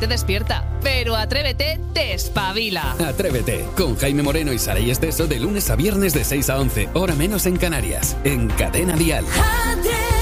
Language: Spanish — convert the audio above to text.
te despierta, pero Atrévete te espabila. Atrévete, con Jaime Moreno y Saray Esteso de lunes a viernes de 6 a 11, hora menos en Canarias, en Cadena Dial. Atrévete.